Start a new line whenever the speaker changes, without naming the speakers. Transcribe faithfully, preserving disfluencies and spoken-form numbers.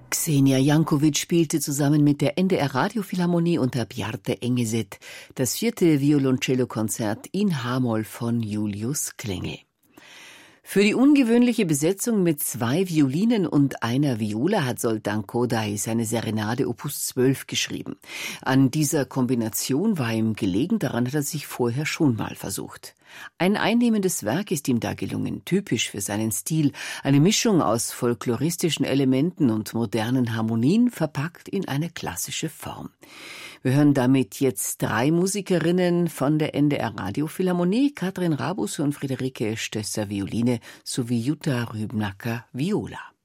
Xenia Jankovic spielte zusammen mit der N D R Radiophilharmonie unter Bjarte Engeset das vierte Violoncellokonzert in H-Moll von Julius Klengel. Für die ungewöhnliche Besetzung mit zwei Violinen und einer Viola hat Zoltán Kodály seine Serenade Opus zwölf geschrieben. An dieser Kombination war ihm gelegen, daran hat er sich vorher schon mal versucht. Ein einnehmendes Werk ist ihm da gelungen, typisch für seinen Stil, eine Mischung aus folkloristischen Elementen und modernen Harmonien, verpackt in eine klassische Form. Wir hören damit jetzt drei Musikerinnen von der N D R Radiophilharmonie, Katrin Rabus und Friederike Stösser Violine sowie Jutta Rübnacker Viola.